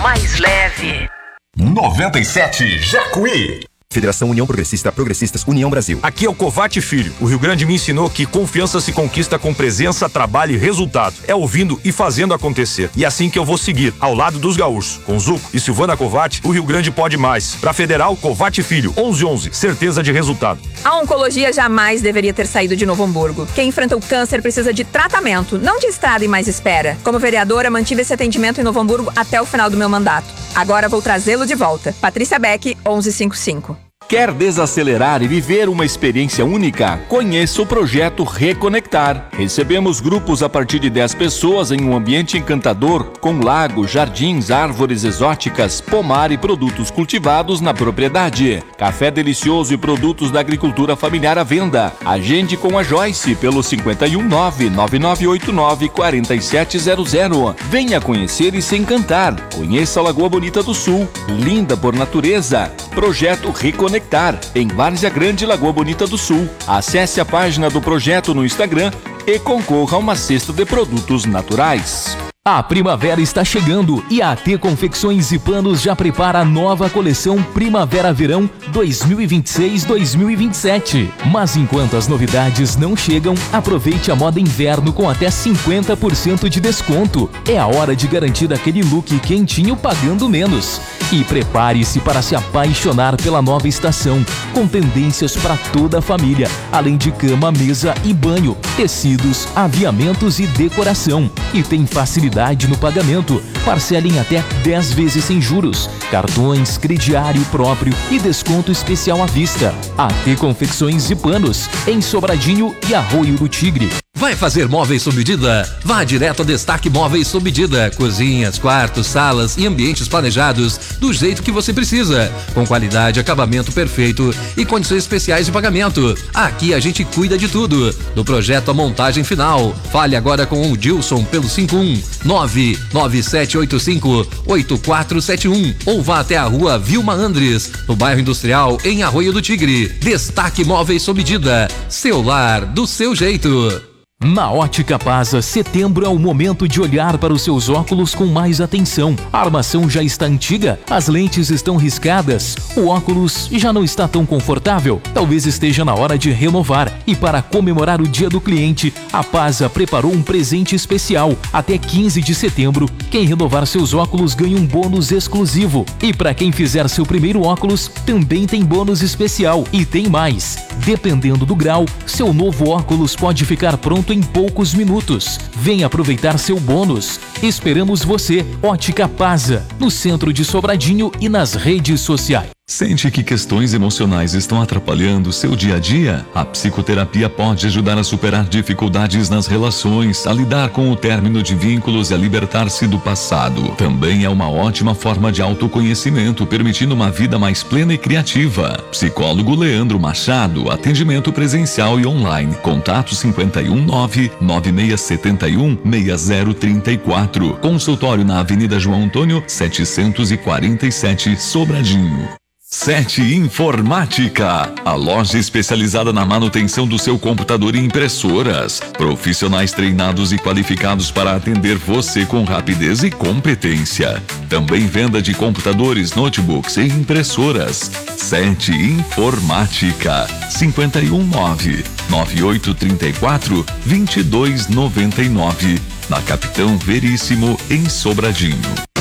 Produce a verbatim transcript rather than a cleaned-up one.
mais leve. noventa e sete Jacuí. Federação União Progressista, Progressistas, União Brasil. Aqui é o Covate Filho. O Rio Grande me ensinou que confiança se conquista com presença, trabalho e resultado. É ouvindo e fazendo acontecer. E assim que eu vou seguir, ao lado dos gaúchos. Com Zuco e Silvana Covate, o Rio Grande pode mais. Pra Federal, Covate Filho, onze onze, certeza de resultado. A oncologia jamais deveria ter saído de Novo Hamburgo. Quem enfrenta o câncer precisa de tratamento, não de estrada e mais espera. Como vereadora, mantive esse atendimento em Novo Hamburgo até o final do meu mandato. Agora vou trazê-lo de volta. Patrícia Beck, onze cinquenta e cinco. Quer desacelerar e viver uma experiência única? Conheça o projeto Reconectar. Recebemos grupos a partir de dez pessoas em um ambiente encantador, com lago, jardins, árvores exóticas, pomar e produtos cultivados na propriedade. Café delicioso e produtos da agricultura familiar à venda. Agende com a Joyce pelo cinco um nove, nove nove oito nove, quatro sete zero zero. Venha conhecer e se encantar. Conheça a Lagoa Bonita do Sul, linda por natureza. Projeto Reconectar. Em Várzea Grande, Lagoa Bonita do Sul. Acesse a página do projeto no Instagram e concorra a uma cesta de produtos naturais. A primavera está chegando e a AT Confecções e Panos já prepara a nova coleção Primavera-Verão dois mil e vinte e seis dois mil e vinte e sete. Mas enquanto as novidades não chegam, aproveite a moda inverno com até cinquenta por cento de desconto. É a hora de garantir aquele look quentinho pagando menos. E prepare-se para se apaixonar pela nova estação, com tendências para toda a família, além de cama, mesa e banho, tecidos, aviamentos e decoração. E tem facilidade no pagamento. Parcela em até dez vezes sem juros, cartões, crediário próprio e desconto especial à vista. A T Confecções e Panos, em Sobradinho e Arroio do Tigre. Vai fazer móveis sob medida? Vá direto a Destaque Móveis sob medida. Cozinhas, quartos, salas e ambientes planejados do jeito que você precisa. Com qualidade, acabamento perfeito e condições especiais de pagamento. Aqui a gente cuida de tudo, do projeto à montagem final. Fale agora com o Dilson pelo cinco um nove nove sete oito cinco oito quatro sete um ou vá até a rua Vilma Andres, no bairro Industrial, em Arroio do Tigre. Destaque Móveis sob medida. Seu lar, do seu jeito. Na Ótica Pasa, setembro é o momento de olhar para os seus óculos com mais atenção. A armação já está antiga, as lentes estão riscadas, o óculos já não está tão confortável. Talvez esteja na hora de renovar. E para comemorar o Dia do Cliente, a Pasa preparou um presente especial. Até quinze de setembro, quem renovar seus óculos ganha um bônus exclusivo. E para quem fizer seu primeiro óculos, também tem bônus especial. E tem mais. Dependendo do grau, seu novo óculos pode ficar pronto em poucos minutos. Venha aproveitar seu bônus. Esperamos você, Ótica Pasa, no centro de Sobradinho e nas redes sociais. Sente que questões emocionais estão atrapalhando o seu dia a dia? A psicoterapia pode ajudar a superar dificuldades nas relações, a lidar com o término de vínculos e a libertar-se do passado. Também é uma ótima forma de autoconhecimento, permitindo uma vida mais plena e criativa. Psicólogo Leandro Machado, atendimento presencial e online. Contato cinco um nove, nove seis sete um, seis zero três quatro. Consultório na Avenida João Antônio, setecentos e quarenta e sete, Sobradinho. Sete Informática, a loja especializada na manutenção do seu computador e impressoras. Profissionais treinados e qualificados para atender você com rapidez e competência. Também venda de computadores, notebooks e impressoras. Sete Informática, cinco um nove, nove oito três quatro, dois dois nove nove, na Capitão Veríssimo, em Sobradinho.